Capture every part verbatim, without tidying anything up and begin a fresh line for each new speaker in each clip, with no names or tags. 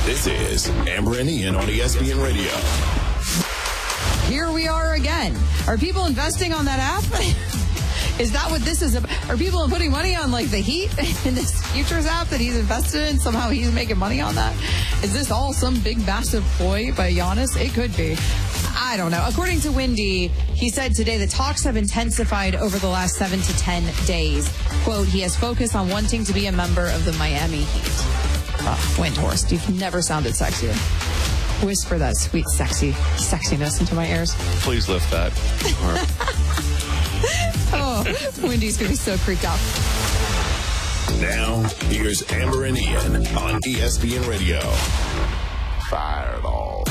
This is Amber and Ian on E S P N Radio.
Here we are again. Are people investing on that app? Is that what this is about? Are people putting money on like the Heat in this futures app that he's invested in? Somehow he's making money on that? Is this all some big massive ploy by Giannis? It could be. I don't know. According to Windy, he said today the talks have intensified over the last seven to ten days. Quote, he has focused on wanting to be a member of the Miami Heat. Oh, Windhorst, you've never sounded sexier. Whisper that sweet, sexy sexiness into my ears.
Please lift that.
Oh, Wendy's going to be so creeped out.
Now, here's Amber and Ian on E S P N Radio. Fireball.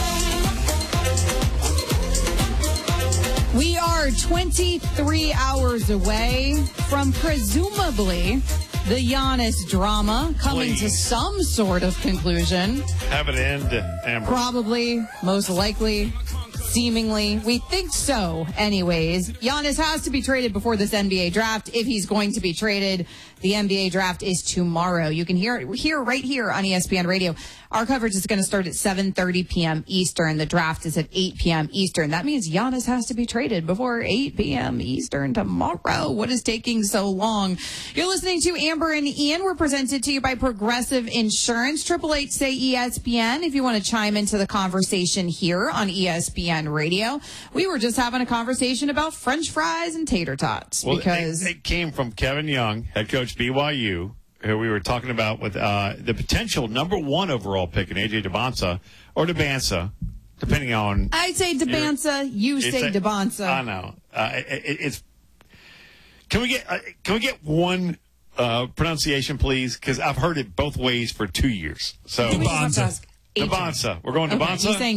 We are twenty-three hours away from presumably the Giannis drama coming
Please.
to some sort of conclusion.
Have it end, Amber.
Probably, most likely, seemingly. We think so, anyways. Giannis has to be traded before this N B A draft. If he's going to be traded, the N B A draft is tomorrow. You can hear it here, right here on E S P N Radio. Our coverage is going to start at seven thirty p.m. Eastern. The draft is at eight p.m. Eastern. That means Giannis has to be traded before eight p.m. Eastern tomorrow. What is taking so long? You're listening to Amber and Ian. We're presented to you by Progressive Insurance. Triple H say E S P N if you want to chime into the conversation here on E S P N Radio. We were just having a conversation about French fries and tater tots
Well,
because
it, it came from Kevin Young, head coach B Y U, who we were talking about with uh, the potential number one overall pick in A J Debonsa or Debansa, depending on.
I say Debansa, you say Debonsa.
I know. Uh, it, it, it's. Can we get uh, Can we get one uh, pronunciation, please? Because I've heard it both ways for two years. So
Debonsa.
Debonsa. We're going
Okay,
Debonsa.
he's saying